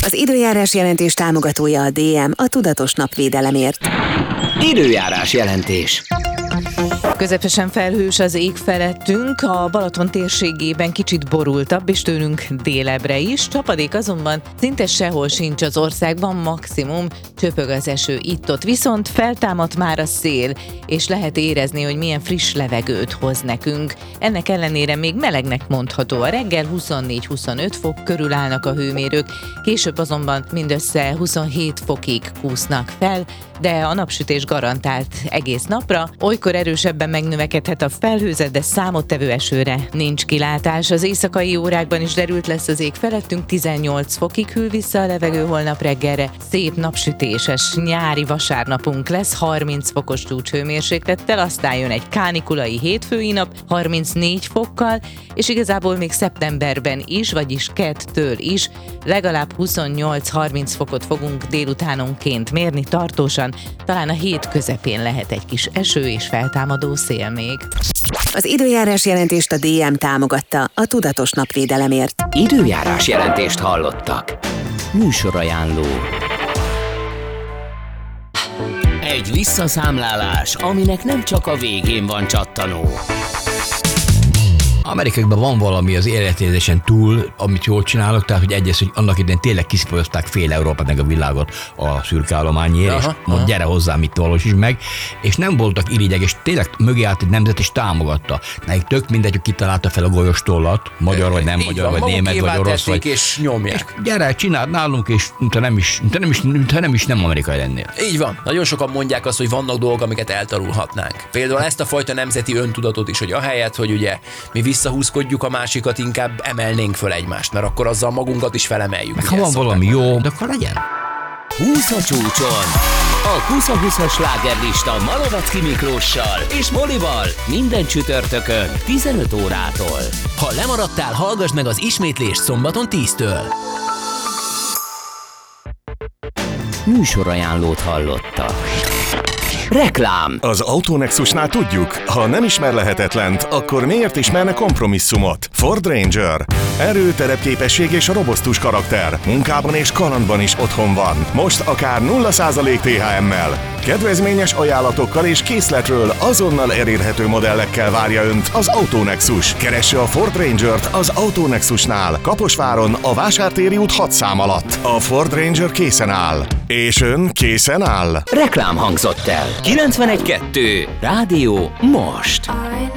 Az időjárás jelentés támogatója a DM, a tudatos napvédelemért. Időjárás jelentés. Közepesen felhős az ég felettünk, a Balaton térségében kicsit borultabb, és tőlünk délebbre is. Csapadék azonban szinte sehol sincs az országban, maximum csöpög az eső itt-ott. Viszont feltámadt már a szél, és lehet érezni, hogy milyen friss levegőt hoz nekünk. Ennek ellenére még melegnek mondható. A reggel 24-25 fok körül állnak a hőmérők, később azonban mindössze 27 fokig kúsznak fel, de a napsütés garantált egész napra. Olykor erősebben megnövekedhet a felhőzet, de számottevő esőre nincs kilátás. Az éjszakai órákban is derült lesz az ég felettünk, 18 fokig hűl vissza a levegő holnap reggelre. Szép napsütéses nyári vasárnapunk lesz, 30 fokos csúcshőmérséklettel, aztán jön egy kánikulai hétfői nap, 34 fokkal, és igazából még szeptemberben is, vagyis kettől is legalább 28-30 fokot fogunk délutánonként mérni tartósan. Talán a hét közepén lehet egy kis eső és feltámadó szél még. Az időjárás jelentést a DM támogatta, a tudatos napvédelemért. Időjárás jelentést hallottak. Műsorajánló. Egy visszaszámlálás, aminek nem csak a végén van csattanó. Amerikában van valami az életérzésen túl, amit jól csinálok, tehát hogy egyes, hogy annak idején tényleg kiszpolyozták fél Európát meg a világot a szürke állományért, és mondj, gyere hozzám, itt valósítsd meg, és nem voltak irigyek, és tényleg mögé állt egy nemzet, és támogatta. Nekik tök mindegy, hogy kitalálta fel a golyostollat, magyar vagy nem magyar, vagy német, vagy orosz, vagy... és nyomják. És gyere, csináld nálunk, és nem is amerikai lennél. Így van. Nagyon sokan mondják azt, hogy vannak dolgok, amiket eltanulhatnánk. Például ezt a fajta nemzeti öntudatot is, hogy ahelyett, hogy ugye mi visszahúzkodjuk a másikat, inkább emelnénk föl egymást, mert akkor azzal magunkat is felemeljük. Ha van valami jó, de akkor legyen. 20 a csúcson. A 20-20-as slágerlista Malovecki Miklóssal és Molival minden csütörtökön 15 órától. Ha lemaradtál, hallgass meg az ismétlést szombaton 10-től. Műsorajánlót hallottak. Reklám. Az Autonexusnál tudjuk, ha nem ismer lehetetlent, akkor miért ismerne kompromisszumot? Ford Ranger. Erő, terepképesség és robosztus karakter. Munkában és kalandban is otthon van. Most akár 0% THM-mel. Kedvezményes ajánlatokkal és készletről azonnal elérhető modellekkel várja Önt az Autonexus. Keresse a Ford Rangert az Autonexusnál, Kaposváron, a Vásártéri út 6 szám alatt. A Ford Ranger készen áll. És Ön készen áll? Reklám hangzott el. 91.2. Rádió most.